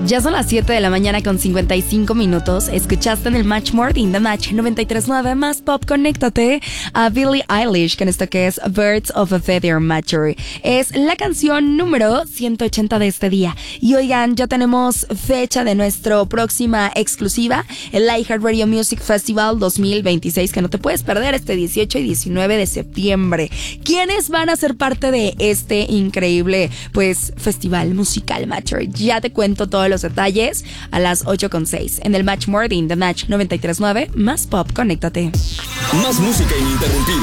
Ya son las 7 de la mañana con 55 minutos. Escuchaste en el Match More in the Match 93.9 más pop. Conéctate a Billie Eilish con esto que es Birds of a Feather Matter. Es la canción número 180 de este día. Y oigan, ya tenemos fecha de nuestra próxima exclusiva, el iHeartRadio Music Festival 2026, que no te puedes perder este 18 y 19 de septiembre. ¿Quiénes van a ser parte de este increíble, pues, festival musical Matter? Ya te cuento todos los detalles a las 8:06 en el Match More in the Match 93.9 más pop. Conéctate. Más música ininterrumpida.